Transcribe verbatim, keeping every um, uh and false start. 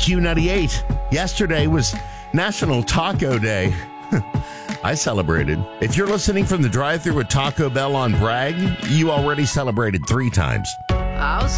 Q ninety-eight. Yesterday was National Taco Day. I celebrated. If you're listening from the drive-thru at Taco Bell on Bragg, you already celebrated three times. I was